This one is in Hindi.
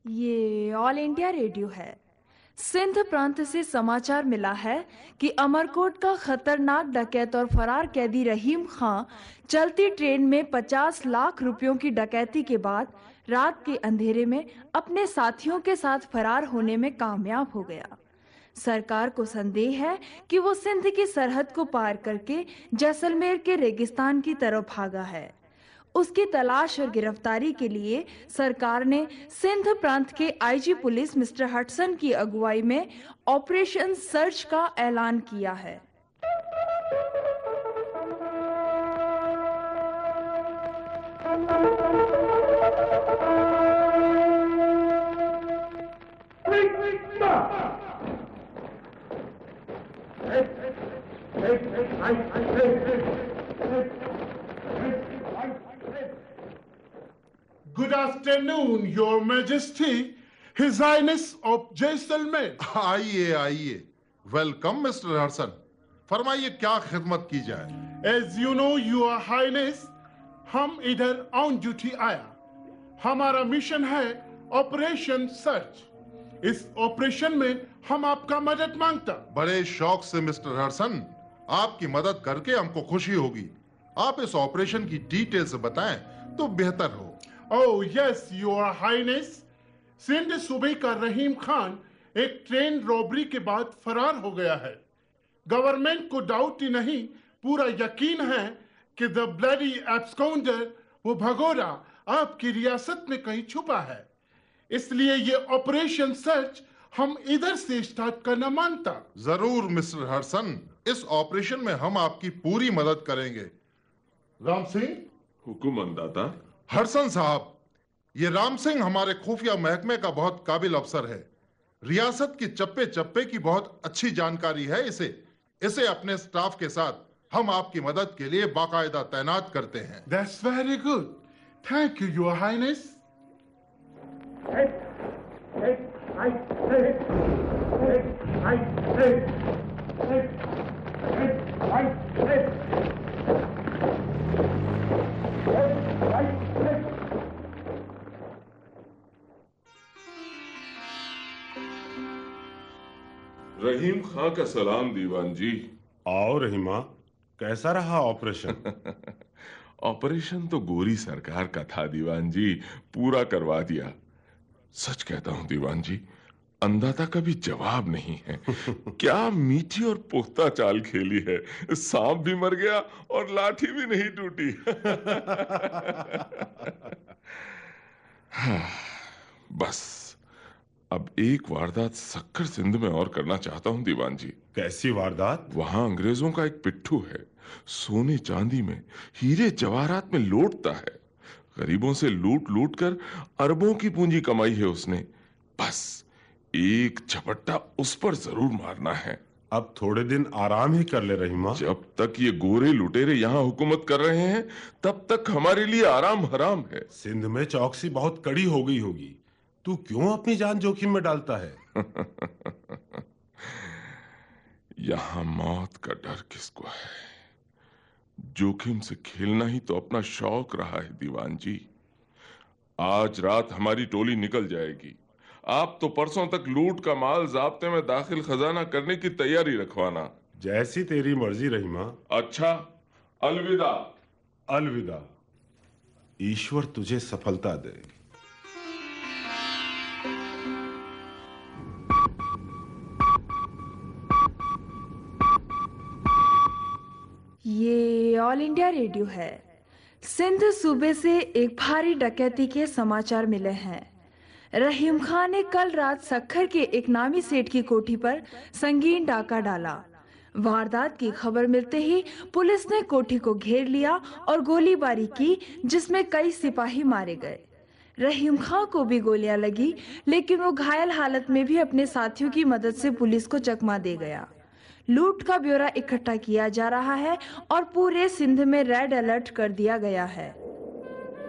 ये ऑल इंडिया रेडियो है। सिंध प्रांत से समाचार मिला है कि अमरकोट का खतरनाक डकैत और फरार कैदी रहीम खां चलती ट्रेन में 50 लाख रुपयों की डकैती के बाद रात के अंधेरे में अपने साथियों के साथ फरार होने में कामयाब हो गया। सरकार को संदेह है कि वो सिंध की सरहद को पार करके जैसलमेर के रेगिस्तान की तरफ भागा है। उसकी तलाश और गिरफ्तारी के लिए सरकार ने सिंध प्रांत के आईजी पुलिस मिस्टर हडसन की अगुवाई में ऑपरेशन सर्च का ऐलान किया है। Good afternoon, Your Majesty, His Highness of Jaisalmer. आइए आइए, वेलकम मिस्टर हडसन। फरमाइए क्या खिदमत की जाए। As you know, Your Highness, हम इधर ऑन ड्यूटी आया। हमारा मिशन है ऑपरेशन सर्च। इस ऑपरेशन में हम आपका मदद मांगता। बड़े शौक से मिस्टर हडसन, आपकी मदद करके हमको खुशी होगी। आप इस ऑपरेशन की डिटेल्स बताएं तो बेहतर हो। Oh yes, Your Highness, Sindh सूबे का रहीम खान एक ट्रेन रॉबरी के बाद फरार हो गया है। गवर्नमेंट को डाउट ही नहीं, पूरा यकीन है कि द ब्लडी एब्सकॉन्डर, वो भगोड़ा, आपकी रियासत में कहीं छुपा है। इसलिए ये ऑपरेशन सर्च हम इधर से स्टार्ट करना मांगता। जरूर मिस्टर हडसन, इस ऑपरेशन में हम आपकी पूरी मदद करेंगे। राम सिंह। हुकुम अंदाता। हडसन साहब, ये राम सिंह हमारे खुफिया महकमे का बहुत काबिल अफसर है। रियासत की चप्पे चप्पे की बहुत अच्छी जानकारी है इसे अपने स्टाफ के साथ हम आपकी मदद के लिए बाकायदा तैनात करते हैं। That's very good. Thank you, Your Highness. रहीम खां का सलाम दीवान जी। आओ रहीमा, कैसा रहा ऑपरेशन? ऑपरेशन तो गोरी सरकार का था दीवान जी, पूरा करवा दिया। सच कहता हूं दीवान जी, अंदाता का भी जवाब नहीं है। क्या मीठी और पुख्ता चाल खेली है। सांप भी मर गया और लाठी भी नहीं टूटी। बस अब एक वारदात सक्कर सिंध में और करना चाहता हूं दीवान जी। कैसी वारदात? वहां अंग्रेजों का एक पिट्ठू है, सोने चांदी में, हीरे जवाहरात में लौटता है। गरीबों से लूट लूट कर अरबों की पूंजी कमाई है उसने। बस एक झपट्टा उस पर जरूर मारना है। अब थोड़े दिन आराम ही कर ले रहीमा। जब तक ये गोरे लुटेरे यहाँ हुकूमत कर रहे हैं तब तक हमारे लिए आराम हराम है। सिंध में चौकसी बहुत कड़ी हो गई होगी, तू क्यों अपनी जान जोखिम में डालता है? यहां मौत का डर किसको है? जोखिम से खेलना ही तो अपना शौक रहा है दीवान जी। आज रात हमारी टोली निकल जाएगी। आप तो परसों तक लूट का माल ज़ाब्ते में दाखिल खजाना करने की तैयारी रखवाना। जैसी तेरी मर्जी रहीमा। अच्छा, अलविदा। अलविदा। ईश्वर तुझे सफलता दे। ये ऑल इंडिया रेडियो है। सिंध सूबे से एक भारी डकैती के समाचार मिले हैं। रहीम खान ने कल रात सक्खर के एक नामी सेठ की कोठी पर संगीन डाका डाला। वारदात की खबर मिलते ही पुलिस ने कोठी को घेर लिया और गोलीबारी की, जिसमें कई सिपाही मारे गए। रहीम खान को भी गोलियां लगी, लेकिन वो घायल हालत में भी अपने साथियों की मदद से पुलिस को चकमा दे गया। लूट का ब्यौरा इकट्ठा किया जा रहा है और पूरे सिंध में रेड अलर्ट कर दिया गया है।